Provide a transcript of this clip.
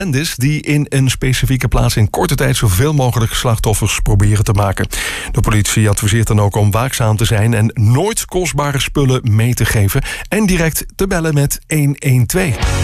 bendes die in een specifieke plaats in korte tijd zoveel mogelijk slachtoffers proberen te maken. De politie adviseert dan ook om waakzaam te zijn en nooit kostbare spullen mee te geven en direct te bellen met 112.